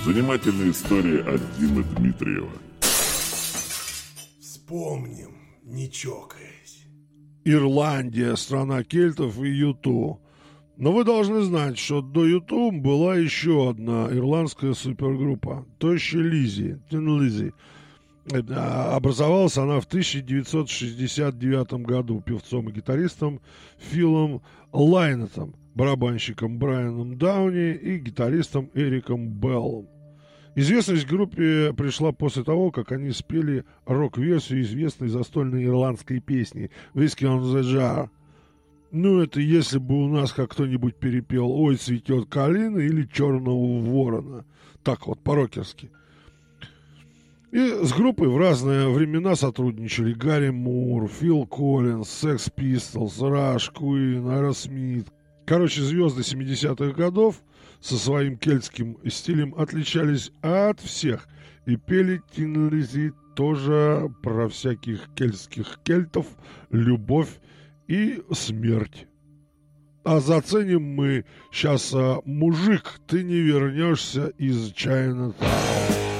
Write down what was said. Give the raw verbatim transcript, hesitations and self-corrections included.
Занимательная история от Димы Дмитриева. Вспомним, не чокаясь. Ирландия, страна кельтов и юту. Но вы должны знать, что до юту была еще одна ирландская супергруппа. Тощая Лиззи, Тин Лиззи. Образовалась она в тысяча девятьсот шестьдесят девятом году певцом и гитаристом Филом Лайнетом, барабанщиком Брайаном Дауни и гитаристом Эриком Беллом. Известность группе пришла после того, как они спели рок-версию известной застольной ирландской песни «Whiskey on the Jar». Ну, это если бы у нас как кто-нибудь перепел «Ой, цветет калина» или «Черного ворона». Так вот, по-рокерски. И с группой в разные времена сотрудничали Гарри Мур, Фил Коллинз, Sex Pistols, Rush, Queen, Aerosmith. Короче, звезды семидесятых годов со своим кельтским стилем отличались от всех. И пели Тин Лиззи тоже про всяких кельтских кельтов, любовь и смерть. А заценим мы сейчас а, «Мужик, ты не вернешься из Чайна-тауна».